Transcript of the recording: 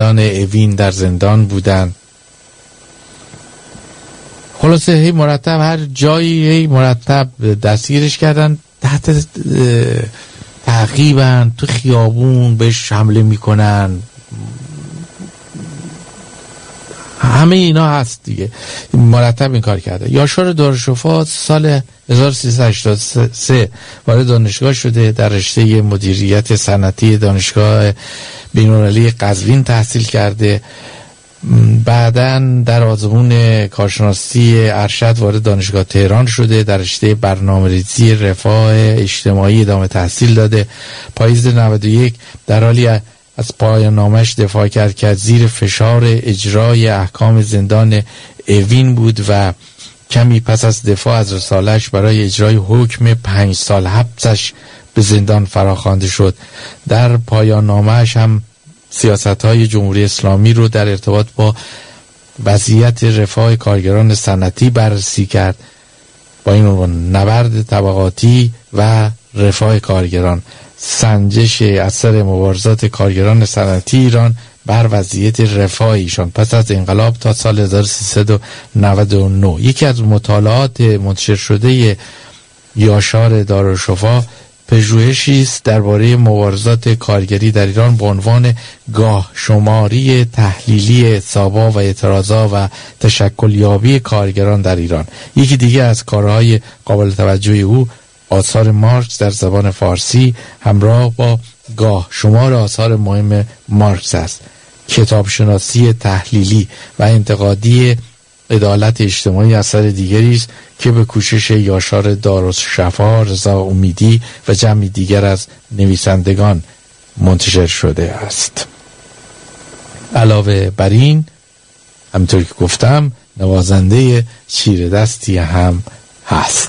زندان اوین در زندان بودن. خلاصه هی مرتب هر جایی هی مرتب دستگیرش کردن، تحت تعقیبن، تو خیابون بهش حمله میکنن، همه اینا هست دیگه. مرتب این کار کرده. یاشار دارالشفا سال 1383 وارد دانشگاه شده، در رشته مدیریت صنعتی دانشگاه بین‌المللی قزوین تحصیل کرده. بعداً در آزمون کارشناسی ارشد وارد دانشگاه تهران شده، در رشته برنامه‌ریزی رفاه اجتماعی ادامه تحصیل داده. پاییز 91 در حالی از پایان نامش دفاع کرد که زیر فشار اجرای احکام زندان اوین بود و کمی پس از دفاع از رساله‌اش برای اجرای حکم 5 سال حبسش به زندان فراخوانده شد. در پایان نامش هم سیاست‌های جمهوری اسلامی رو در ارتباط با وضعیت رفاه کارگران صنعتی بررسی کرد با این عنوان: نبرد طبقاتی و رفاه کارگران، سنجش اثر مبارزات کارگران صنعتی ایران بر وضعیت رفاه ایشان پس از انقلاب تا سال 1399. یکی از مطالعات منتشر شده یاشار دارالشفا پژوهشی است درباره مبارزات کارگری در ایران با عنوان گاه شماری تحلیلی حسابا و اعتراضا و تشکلیابی کارگران در ایران. یکی دیگه از کارهای قابل توجه او آثار مارکس در زبان فارسی همراه با گاه شمار آثار مهم مارکس است. کتابشناسی تحلیلی و انتقادی عدالت اجتماعی اثر دیگری است که به کوشش یاشار دارالشفا، رضا امیدی و جمعی دیگر از نویسندگان منتشر شده است. علاوه بر این، همونطور که گفتم، نوازنده چیره دستی هم هست.